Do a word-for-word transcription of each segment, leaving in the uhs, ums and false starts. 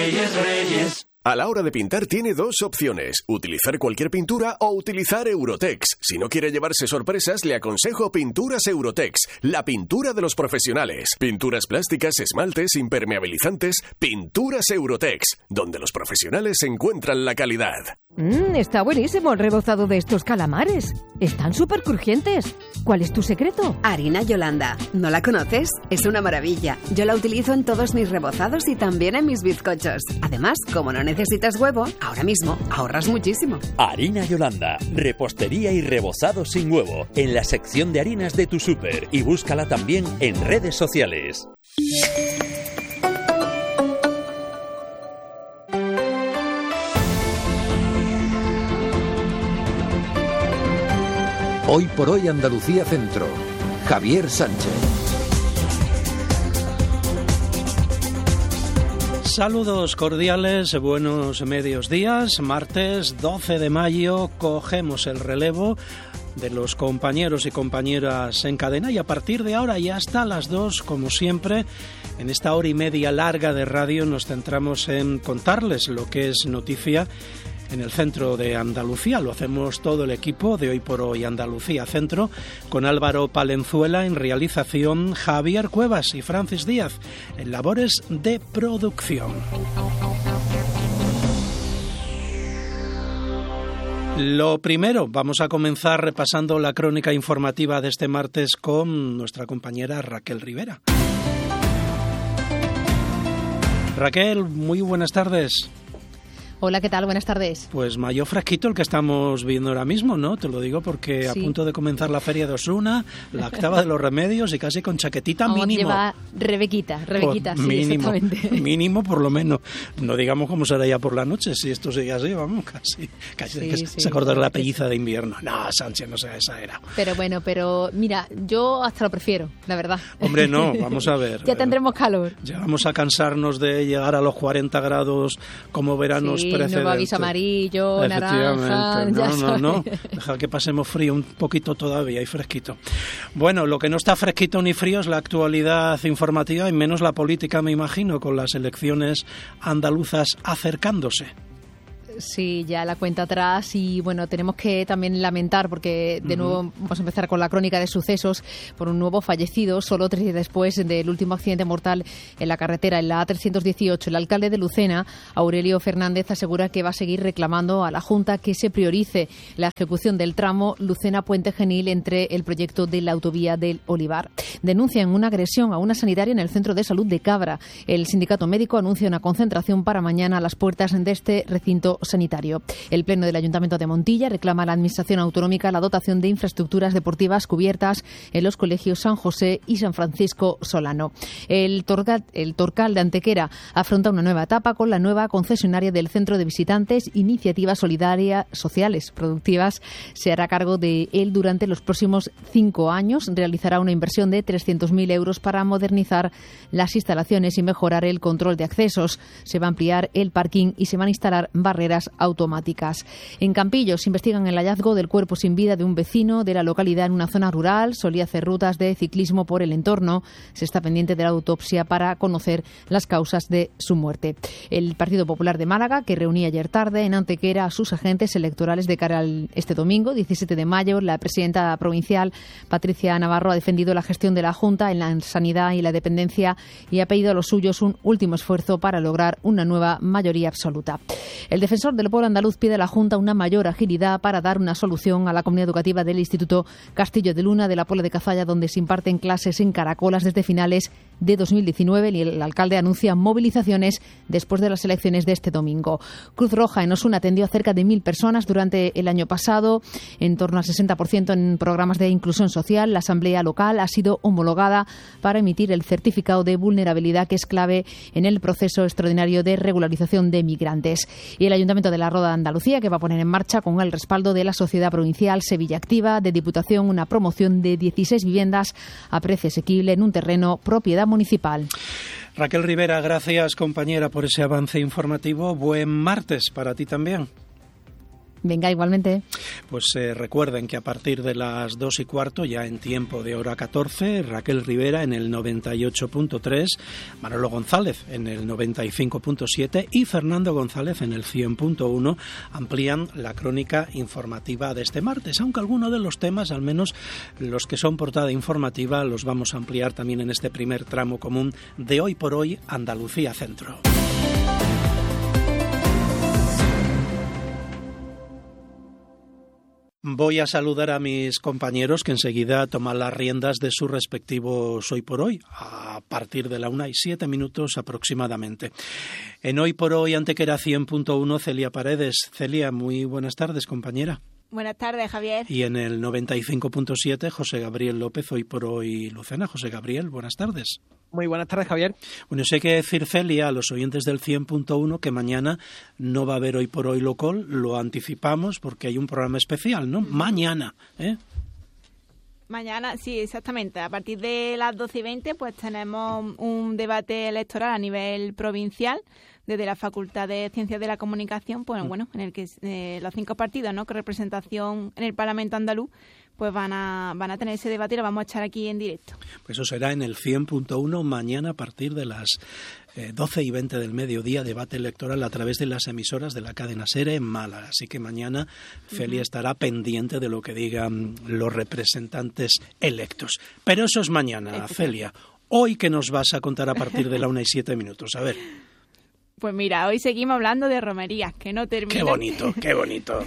Reyes, Reyes. A la hora de pintar tiene dos opciones, utilizar cualquier pintura o utilizar Eurotex. Si no quiere llevarse sorpresas, le aconsejo Pinturas Eurotex, la pintura de los profesionales. Pinturas plásticas, esmaltes, impermeabilizantes, Pinturas Eurotex, donde los profesionales encuentran la calidad. Mmm, está buenísimo el rebozado de estos calamares. Están súper crujientes. ¿Cuál es tu secreto? Harina Yolanda. ¿No la conoces? Es una maravilla. Yo la utilizo en todos mis rebozados y también en mis bizcochos. Además, como no necesitas huevo, ahora mismo ahorras muchísimo. Harina Yolanda. Repostería y rebozado sin huevo. En la sección de harinas de tu súper. Y búscala también en redes sociales. Hoy por hoy Andalucía Centro. Javier Sánchez. Saludos cordiales, buenos medios días. Martes doce de mayo cogemos el relevo de los compañeros y compañeras en cadena y a partir de ahora y hasta las dos, como siempre, en esta hora y media larga de radio nos centramos en contarles lo que es noticia en el centro de Andalucía. Lo hacemos todo el equipo de Hoy por Hoy Andalucía Centro, con Álvaro Palenzuela en realización, Javier Cuevas y Francis Díaz en labores de producción. Lo primero, vamos a comenzar repasando la crónica informativa de este martes con nuestra compañera Raquel Rivera. Raquel, muy buenas tardes. Hola, ¿qué tal? Buenas tardes. Pues mayo fresquito el que estamos viendo ahora mismo, ¿no? Te lo digo porque sí. A punto de comenzar la feria de Osuna, la octava de los remedios y casi con chaquetita Vamos, mínimo. Lleva Rebequita, Rebequita, pues sí, mínimo, exactamente. Mínimo por lo menos. No digamos cómo será ya por la noche, si esto sigue así, vamos, casi. Casi sí, que sí, se acordará la pelliza de invierno. No, Sánchez, no sea esa era. Pero bueno, pero mira, yo hasta lo prefiero, la verdad. Hombre, no, vamos a ver. Ya tendremos calor. Ya vamos a cansarnos de llegar a los cuarenta grados como veranos sí, precedentes. Nuevo aviso amarillo, naranja, no, ya no, no, deja que pasemos frío un poquito todavía y fresquito. Bueno, lo que no está fresquito ni frío es la actualidad informativa y menos la política, me imagino, con las elecciones andaluzas acercándose. Sí, ya la cuenta atrás y bueno, tenemos que también lamentar porque de uh-huh. nuevo vamos a empezar con la crónica de sucesos por un nuevo fallecido, solo tres días después del último accidente mortal en la carretera, en la A trescientos dieciocho. El alcalde de Lucena, Aurelio Fernández, asegura que va a seguir reclamando a la Junta que se priorice la ejecución del tramo Lucena-Puente Genil entre el proyecto de la autovía del Olivar. Denuncian una agresión a una sanitaria en el centro de salud de Cabra. El sindicato médico anuncia una concentración para mañana a las puertas de este recinto sanitario. El Pleno del Ayuntamiento de Montilla reclama a la Administración Autonómica la dotación de infraestructuras deportivas cubiertas en los colegios San José y San Francisco Solano. El Torcal, el Torcal de Antequera afronta una nueva etapa con la nueva concesionaria del Centro de Visitantes. Iniciativas solidarias, sociales, productivas, se hará cargo de él durante los próximos cinco años. Realizará una inversión de trescientos mil euros para modernizar las instalaciones y mejorar el control de accesos. Se va a ampliar el parking y se van a instalar barreras automáticas. En Campillos investigan el hallazgo del cuerpo sin vida de un vecino de la localidad en una zona rural. Solía hacer rutas de ciclismo por el entorno. Se está pendiente de la autopsia para conocer las causas de su muerte. El Partido Popular de Málaga, que reunía ayer tarde en Antequera a sus agentes electorales de cara al este domingo, diecisiete de mayo, la presidenta provincial, Patricia Navarro, ha defendido la gestión de la Junta en la sanidad y la dependencia y ha pedido a los suyos un último esfuerzo para lograr una nueva mayoría absoluta. El defensor del pueblo andaluz pide a la Junta una mayor agilidad para dar una solución a la comunidad educativa del Instituto Castillo de Luna de la Puebla de Cazalla, donde se imparten clases en caracolas desde finales de dos mil diecinueve y el alcalde anuncia movilizaciones después de las elecciones de este domingo. Cruz Roja en Osuna atendió a cerca de mil personas durante el año pasado, en torno al sesenta por ciento en programas de inclusión social. La asamblea local ha sido homologada para emitir el certificado de vulnerabilidad, que es clave en el proceso extraordinario de regularización de migrantes. Y el Ayuntamiento de la Roda de Andalucía, que va a poner en marcha, con el respaldo de la Sociedad Provincial Sevilla Activa de Diputación, una promoción de dieciséis viviendas a precio asequible en un terreno propiedad municipal. Raquel Rivera, gracias compañera por ese avance informativo. Buen martes para ti también. Venga, igualmente. Pues eh, recuerden que a partir de las dos y cuarto, ya en tiempo de hora catorce, Raquel Rivera en el noventa y ocho punto tres, Manolo González en el noventa y cinco punto siete y Fernando González en el cien punto uno amplían la crónica informativa de este martes, aunque algunos de los temas, al menos los que son portada informativa, los vamos a ampliar también en este primer tramo común de Hoy por Hoy Andalucía Centro. Voy a saludar a mis compañeros que enseguida toman las riendas de sus respectivos Hoy por Hoy, a partir de la una y siete minutos aproximadamente. En Hoy por Hoy, Antequera cien punto uno, Celia Paredes. Celia, muy buenas tardes, compañera. Buenas tardes, Javier. Y en el noventa y cinco punto siete, José Gabriel López, Hoy por Hoy Lucena. José Gabriel, buenas tardes. Muy buenas tardes, Javier. Bueno, sé que decir, Celia, a los oyentes del cien punto uno que mañana no va a haber Hoy por Hoy Local, lo anticipamos porque hay un programa especial, ¿no? Mañana, ¿eh? Mañana, sí, exactamente. A partir de las doce y veinte, pues tenemos un debate electoral a nivel provincial desde la Facultad de Ciencias de la Comunicación, pues bueno, en el que eh, los cinco partidos, ¿no?, con representación en el Parlamento andaluz, pues van a van a tener ese debate y lo vamos a echar aquí en directo. Pues eso será en el cien punto uno mañana a partir de las eh, doce y veinte del mediodía, debate electoral a través de las emisoras de la cadena SER en Málaga. Así que mañana Celia uh-huh. estará pendiente de lo que digan los representantes electos. Pero eso es mañana, Celia. Hoy, ¿qué nos vas a contar a partir de la una y siete minutos? A ver. Pues mira, hoy seguimos hablando de romerías, que no terminan. ¡Qué bonito, qué bonito!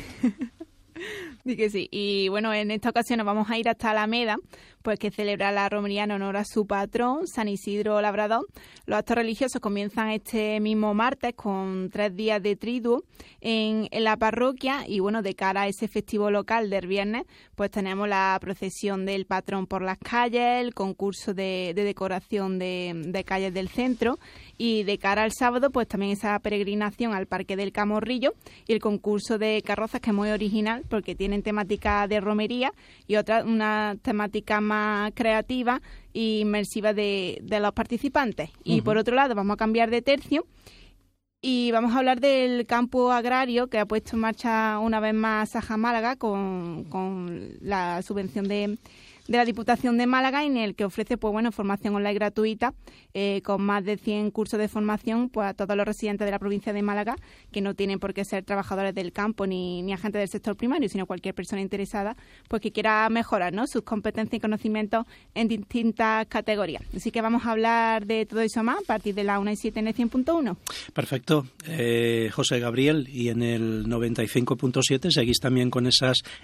Di que sí. Y bueno, en esta ocasión nos vamos a ir hasta Alameda, pues que celebra la romería en honor a su patrón, San Isidro Labrador. Los actos religiosos comienzan este mismo martes con tres días de triduo en, en la parroquia y bueno, de cara a ese festivo local del viernes, pues tenemos la procesión del patrón por las calles, el concurso de, de decoración de, de calles del centro y de cara al sábado, pues también esa peregrinación al Parque del Camorrillo y el concurso de carrozas, que es muy original porque tienen temática de romería y otra, una temática más creativa e inmersiva de, de los participantes. Uh-huh. Y por otro lado, vamos a cambiar de tercio y vamos a hablar del campo agrario que ha puesto en marcha una vez más Saja Málaga con, con la subvención de, de la Diputación de Málaga, en el que ofrece pues bueno formación online gratuita eh, con más de cien cursos de formación pues a todos los residentes de la provincia de Málaga, que no tienen por qué ser trabajadores del campo ni, ni agentes del sector primario, sino cualquier persona interesada pues que quiera mejorar, ¿no?, sus competencias y conocimientos en distintas categorías. Así que vamos a hablar de todo eso más a partir de la una y siete en el cien punto uno. Perfecto. Eh, José Gabriel, y en el noventa y cinco punto siete seguís también con esas